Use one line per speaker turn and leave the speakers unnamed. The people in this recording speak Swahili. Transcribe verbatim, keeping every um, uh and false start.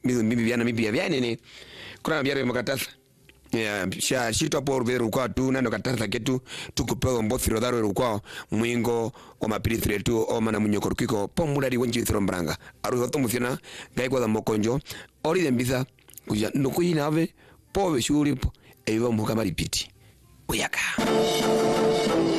mimi biana mimi bia nene kuna bia makatasa ya sha shito por veru kwa tu nando katasa ketu tukupewa mbothiro daro kwa mwingo o mapiri tu o mana munyoko kiko pomulari wenji thrombranga aru hoto mufina ngai kwa mokonjo ori de mbiza kuja nokuyinave pobe shuri po eyo muka maripiti uyaka